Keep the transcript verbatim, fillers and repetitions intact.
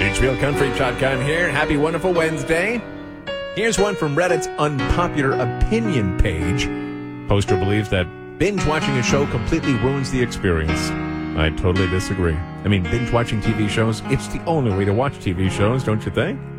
It's Real Country Shotgun here. Happy wonderful Wednesday. Here's one from Reddit's unpopular opinion page. Poster believes that binge watching a show completely ruins the experience. I totally disagree. I mean, binge watching T V shows, it's the only way to watch T V shows, don't you think?